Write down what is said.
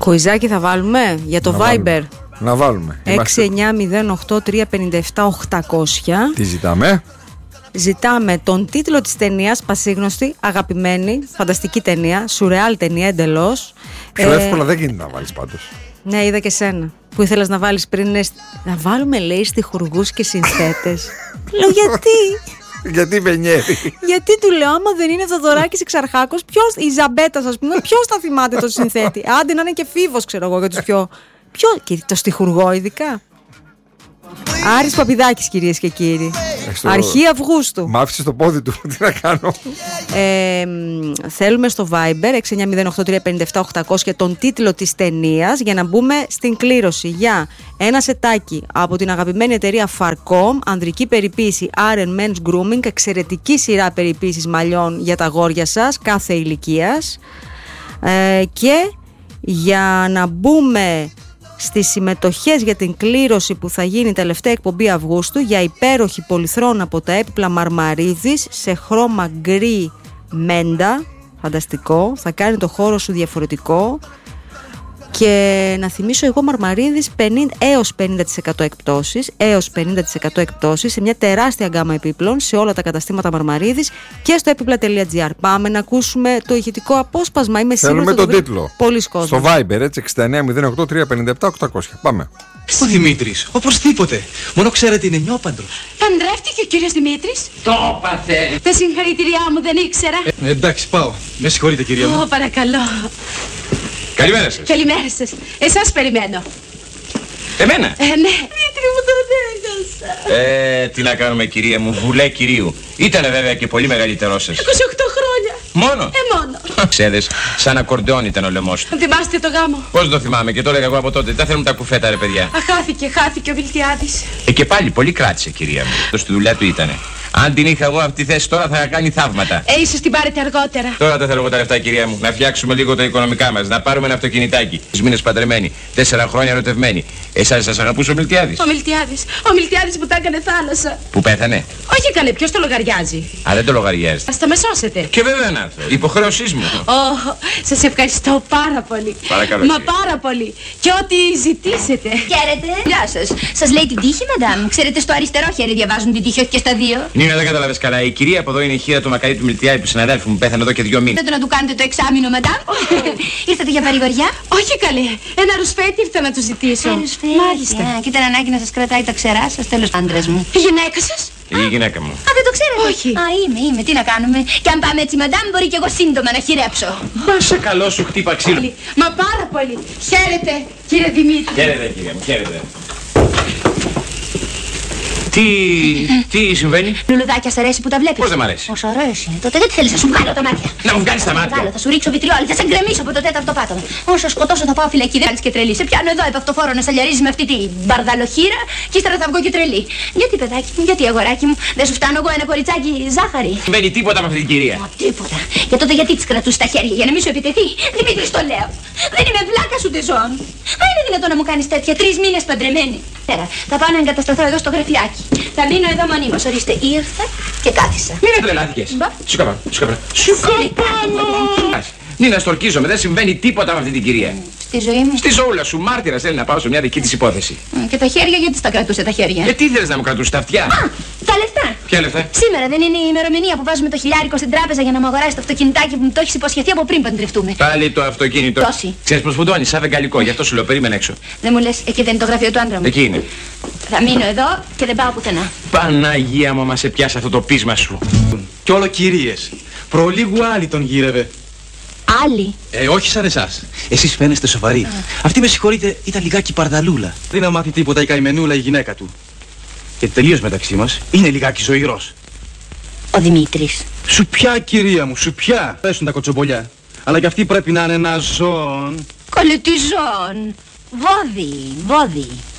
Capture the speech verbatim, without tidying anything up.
Κουιζάκι θα βάλουμε για το να Viber. Βάλουμε. Να βάλουμε. έξι εννιά μηδέν οκτώ τρία πέντε επτά οκτακόσια. Τι ζητάμε? Ζητάμε τον τίτλο της ταινίας, πασίγνωστη, αγαπημένη, φανταστική ταινία, σουρεάλ ταινία εντελώς. Πιο ε, εύκολα δεν γίνεται να βάλεις πάντως. Ναι, είδα και σένα που ήθελες να βάλεις πριν. Να βάλουμε, λέει, στιχουργούς και συνθέτες. Λέω γιατί. Γιατί Βενιέρη. Γιατί του λέω, άμα δεν είναι Θοδωράκης Εξαρχάκος, ποιος, η Ζαμπέτας, ας πούμε, ποιος θα θυμάται το συνθέτη? Άντε να είναι και Φίβος, ξέρω εγώ, για τους πιο. Ποιο, και το στιχουργό ειδικά. Άρης Παπηδάκης, κυρίες και κύριοι. Στο... Αρχή Αυγούστου. Μ' άφησε το πόδι του, τι να κάνω. ε, Θέλουμε στο Viber έξι εννιά μηδέν οκτώ τρία πέντε επτά οκτακόσια τον τίτλο της ταινίας για να μπούμε στην κλήρωση για ένα σετάκι από την αγαπημένη εταιρεία Farcom, ανδρική περιποίηση Aren Men's Grooming, εξαιρετική σειρά περιποίησης μαλλιών για τα αγόρια σας κάθε ηλικίας, ε, και για να μπούμε στις συμμετοχές για την κλήρωση που θα γίνει τελευταία εκπομπή Αυγούστου για υπέροχη πολυθρόνα από τα έπιπλα Μαρμαρίδης σε χρώμα γκρι μέντα, φανταστικό, θα κάνει το χώρο σου διαφορετικό. Και να θυμίσω εγώ, Μαρμαρίδης, πενήντα έως πενήντα τοις εκατό εκπτώσεις, έως πενήντα τοις εκατό εκπτώσεις σε μια τεράστια γκάμα επίπλων σε όλα τα καταστήματα Μαρμαρίδης και στο έπιπλα τελεία τζι άρ. Πάμε να ακούσουμε το ηχητικό απόσπασμα. Είμαι σίγουρη. Θέλουμε τον τίτλο. Πολλοί κόσμος. Στο Viber, έτσι, έξι εννιά μηδέν οκτώ τρία πέντε επτά οκτακόσια. Πάμε. Ο Δημήτρης, οπωσδήποτε. Μόνο ξέρετε είναι νιόπαντρος. Παντρεύτηκε ο κύριος Δημήτρης. Το έπαθε. Τα συγχαρητήριά μου, δεν ήξερα. Ε, εντάξει, πάω. Με συγχωρείτε, κυρία μου. Ω, παρακαλώ. Καλημέρα σας. Καλημέρα σας. Εσάς περιμένω. Εμένα. Ε, ναι. Δημήτρη μου, τον έχασα. Ε, τι να κάνουμε, κυρία μου, βουλέ κυρίου. Ήτανε βέβαια και πολύ μεγαλύτερό σας. είκοσι οκτώ χρόνια. Μόνο. Ε, μόνο. Ξέρεις, σαν ακορντεόν ήταν ο λαιμός του. Θυμάστε το γάμο? Πώς το θυμάμαι και το έλεγα εγώ από τότε. Δεν θέλουμε τα κουφέτα, ρε παιδιά. Α, χάθηκε, χάθηκε ο Βιλτιάδης. Ε, και πάλι πολύ κράτησε, κυρία μου. Το στη δουλειά του ήτανε. Αν την είχα εγώ αυτή τη θέση τώρα θα κάνει θαύματα. Ε, ίσως την πάρετε αργότερα. Τώρα δεν θέλω εγώ τα λεφτά, κυρία μου. Να φτιάξουμε λίγο τα οικονομικά μας. Να πάρουμε ένα αυτοκινητάκι. Τις μήνες παντρεμένοι. Τέσσερα χρόνια ερωτευμένοι. Εσάς σας αγαπούσε ο Μιλτιάδης? Ο Μιλτιάδης. Ο Μιλτιάδης που τα έκανε θάλασσα. Που πέθανε? Όχι, καλέ, ποιος το λογαριάζει? Α, δεν το λογαριάζετε. Ας τα με σώσετε. Και βέβαια να έρθω. Υποχρέωσής μου. Oh, σας ευχαριστώ πάρα πολύ. Παρακαλώ, Μα κύριε. πάρα πολύ. Και ό,τι ζητήσετε. Χαίρετε. Γεια σας. Σας λέει την τύχη, μαντάμ? Ξέρετε, στο αριστερό χέρι διαβάζουν την τύχη, όχι και στα δύο. Νίνα, δεν κατάλαβες καλά. Η κυρία από εδώ είναι η χείρα του μακαρί του Μιλτιάδη του συναδέλφου μου. Πέθανε εδώ και δύο μήνες. Δεν το να του κάνετε το εξάμηνο, μαντάμ. Ήρθατε για παρηγοριά? Όχι, καλέ. Ένα ρουσφέτη ήρθα να του ζητήσω. Μάλιστα. Α, και ήταν ανάγκη να σας κρατάει τα ξερά σας, τέλος άντρας μου. Η γυναίκα σας? Η γυναίκα μου. Α, δεν το ξέρετε? Όχι. Α, είμαι, είμαι. Τι να κάνουμε. Και αν πάμε έτσι, μαντάμ, μπορεί και εγώ σύντομα να χειρέψω. Μα σε καλό σου χτύπα ξύλο. Μα πάρα πολύ. Χαίρετε, κύριε Δημήτρη. Χαίρετε, κυρία μου, χαίρετε. Τι, τι συμβαίνει? Λουλουδάκια, σ' αρέσει που τα βλέπεις? Πώς δεν μ' αρέσει? Όσο αρέσει. Τότε δεν θέλεις να σου βγάλω τα μάτια. Να μου βγάλεις τα Βγάλω, μάτια. θα σου ρίξω βιτριόλι, θα σε γκρεμίσω από το τέταρτο πάτωμα. Όσο σκοτώσω θα πάω φυλακή, δεν κάνεις και τρελή. Σε πιάνω εδώ επ' αυτό φόρο να σαλιαρίζεις με αυτή τη μπαρδαλοχύρα και ύστερα θα βγω και τρελή. Γιατί, παιδάκι μου, γιατί, αγοράκι μου, δεν σου φτάνω εγώ ένα κοριτσάκι ζάχαρη? Δεν συμβαίνει τίποτα με αυτή την κυρία. Μα τίποτα. Και τότε γιατί τις κρατούς στα χέρια, για να μην σου επιτεθεί? Δημήτρη, το λέω. Δεν είμαι βλάκας ούτε ζώων. Μα είναι δυνατόν να μου κάνεις τέτοια? Τρεις μήνες παντρεμένη. Πέρα, θα πάω να εγκατασταθώ εδώ στο γραφιάκι. Θα μείνω εδώ μονίμως. Ορίστε, ήρθα και κάθισα. Μην τρελάθηκες. Μπα. Σου καπάνω, σου καπάνω. Σου καπάνω. Νίνα, στορκίζομαι, δεν συμβαίνει τίποτα με αυτή την κυρία. Στη ζωή μου. Στη ζωούλα σου, μάρτυρας θέλει να πάω σε μια δική της υπόθεση. Μ, Και τα χέρια, γιατί στα κρατούσε τα χέρια? Ε, τι ήθελες να μου κρατούσεις τα αυτιά? Α, τα λεφτά. Ποια λεφτά? Σήμερα δεν είναι η ημερομηνία που βάζουμε το χιλιάρικο στην τράπεζα για να μου αγοράσει το αυτοκινητάκι που μου το έχεις υποσχεθεί από πριν παντρευτούμε. Πάλι το αυτοκίνητο. Τόση. Ξέρεις πως φουντώνει, σαν βεγγαλικό, γι' αυτό σου λέω, περίμενε έξω. Δεν μου λες, εκεί δεν είναι το γραφείο του άντρα μου? Εκεί είναι. Θα μείνω εδώ και δεν πάω πουθενά. Παναγία μου, μα σε πιάσει αυτό το πείσμα σου. Κι όλο κυρίες. Προλίγου άλλη τον γύρευε. Άλλοι. Ε, όχι σαν εσάς. Εσείς φαίνεστε σοβαροί. Αυτή, με συγχωρείτε, ήταν λιγάκι παρδαλούλα. Δεν να μάθει τίποτα η καημενούλα η γυναίκα του. Και τελείως μεταξύ μας, είναι λιγάκι ζωηρός. Ο Δημήτρης. Σου πια, κυρία μου, σου πια. Πέσουν τα κοτσομπολιά. Αλλά κι αυτή πρέπει να είναι ένα ζώον. Κολλητή ζώων. Βόδι, βόδι.